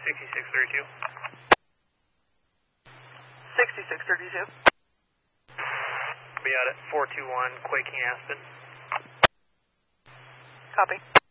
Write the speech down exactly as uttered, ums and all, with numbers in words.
sixty-six thirty-two. sixty-six thirty-two. Be out at four two one, Quaking Aspen. Copy.